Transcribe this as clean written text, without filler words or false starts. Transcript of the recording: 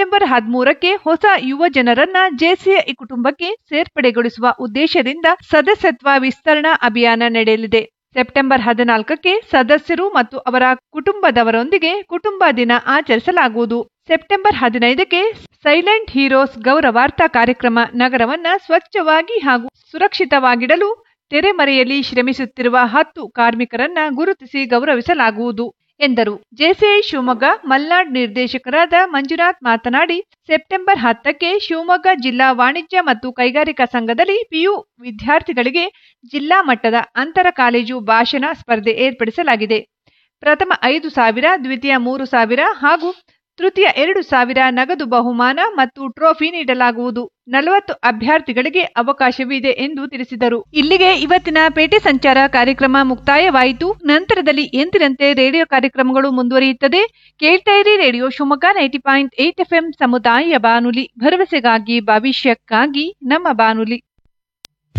November 13ಕ್ಕೆ ಹೊಸ ಯುವ ಜನರನ್ನ ಜೆಸಿಐ ಕುಟುಂಬಕ್ಕೆ ಸೇರ್ಪಡೆಗೊಳಿಸುವ ಉದ್ದೇಶದಿಂದ ಸದಸ್ಯತ್ವ ವಿಸ್ತರಣಾ ಅಭಿಯಾನ ನಡೆಯಲಿದೆ. ಸೆಪ್ಟೆಂಬರ್ 14ಕ್ಕೆ ಸದಸ್ಯರು ಮತ್ತು ಅವರ ಕುಟುಂಬದವರೊಂದಿಗೆ ಕುಟುಂಬ ದಿನ ಆಚರಿಸಲಾಗುವುದು. ಸೆಪ್ಟೆಂಬರ್ 15ಕ್ಕೆ ಸೈಲೆಂಟ್ ಹೀರೋಸ್ ಗೌರವಾರ್ಥ ಕಾರ್ಯಕ್ರಮ ನಗರವನ್ನ ಸ್ವಚ್ಛವಾಗಿ ಹಾಗೂ ಸುರಕ್ಷಿತವಾಗಿಡಲು ತೆರೆಮರೆಯಲ್ಲಿ ಶ್ರಮಿಸುತ್ತಿರುವ 10 ಕಾರ್ಮಿಕರನ್ನ ಗುರುತಿಸಿ ಗೌರವಿಸಲಾಗುವುದು ಎಂದರು. ಜೆಸಿಐ ಶಿವಮೊಗ್ಗ ಮಲ್ನಾಡ್ ನಿರ್ದೇಶಕರಾದ ಮಂಜುನಾಥ್ ಮಾತನಾಡಿ, ಸೆಪ್ಟೆಂಬರ್ 10ಕ್ಕೆ ಶಿವಮೊಗ್ಗ ಜಿಲ್ಲಾ ವಾಣಿಜ್ಯ ಮತ್ತು ಕೈಗಾರಿಕಾ ಸಂಘದಲ್ಲಿ ಪಿಯು ವಿದ್ಯಾರ್ಥಿಗಳಿಗೆ ಜಿಲ್ಲಾ ಮಟ್ಟದ ಅಂತರ ಕಾಲೇಜು ಭಾಷಣ ಸ್ಪರ್ಧೆ ಏರ್ಪಡಿಸಲಾಗಿದೆ. ಪ್ರಥಮ 5,000, ದ್ವಿತೀಯ 3,000 ಹಾಗೂ ತೃತೀಯ 2,000 ನಗದು ಬಹುಮಾನ ಮತ್ತು ಟ್ರೋಫಿ ನೀಡಲಾಗುವುದು. 40 ಅಭ್ಯರ್ಥಿಗಳಿಗೆ ಅವಕಾಶವಿದೆ ಎಂದು ತಿಳಿಸಿದರು. ಇಲ್ಲಿಗೆ ಇವತ್ತಿನ ಪೇಟೆ ಸಂಚಾರ ಕಾರ್ಯಕ್ರಮ ಮುಕ್ತಾಯವಾಯಿತು. ನಂತರದಲ್ಲಿ ಎಂದಿನಂತೆ ರೇಡಿಯೋ ಕಾರ್ಯಕ್ರಮಗಳು ಮುಂದುವರಿಯುತ್ತದೆ. ಕೇಳ್ತಾ ಇರಿ ರೇಡಿಯೋ ಶಿವಮೊಗ್ಗ 90.8 FM ಸಮುದಾಯ ಬಾನುಲಿ, ಭರವಸೆಗಾಗಿ ಭವಿಷ್ಯಕ್ಕಾಗಿ ನಮ್ಮ ಬಾನುಲಿ.